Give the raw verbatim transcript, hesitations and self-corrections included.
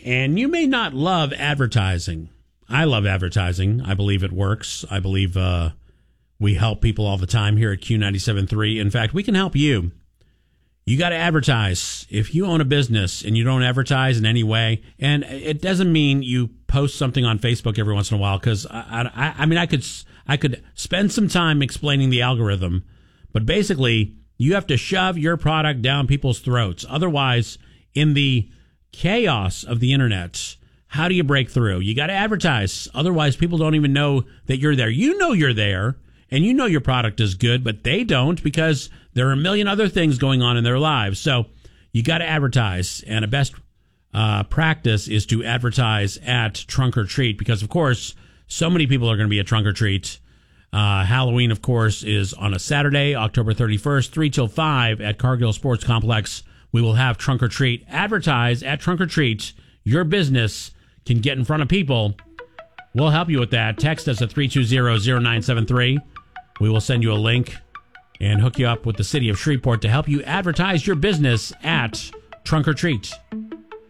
And you may not love advertising. I love advertising. I believe it works. I believe uh, we help people all the time here at Q ninety-seven point three. In fact, we can help you. You got to advertise. If you own a business and you don't advertise in any way, and it doesn't mean you post something on Facebook every once in a while, because I, I, I mean, I could I could spend some time explaining the algorithm, but basically, you have to shove your product down people's throats. Otherwise, in the chaos of the internet, how do you break through? You got to advertise. Otherwise, people don't even know that you're there. You know you're there, and you know your product is good, but they don't because there are a million other things going on in their lives. So you got to advertise, and a best uh, practice is to advertise at Trunk or Treat because, of course, so many people are going to be at Trunk or Treat. Uh, Halloween, of course, is on a Saturday, October thirty-first, three till five at Cargill Sports Complex. We will have Trunk or Treat. Advertise at Trunk or Treat. Your business can get in front of people. We'll help you with that. Text us at three two zero, zero nine seven three. We will send you a link and hook you up with the city of Shreveport to help you advertise your business at Trunk or Treat.